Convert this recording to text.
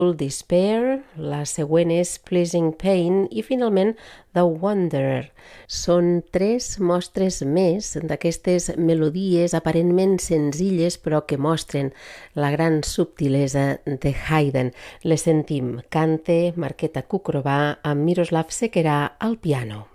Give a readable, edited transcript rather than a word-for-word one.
Despair, la següent és Pleasing Pain i finalment The Wanderer. Són 3 mostres més d'aquestes melodies aparentment senzilles però que mostren la gran subtilesa de Haydn. Les sentim. Cante Markéta Kukrova amb Miroslav Sequerà al piano.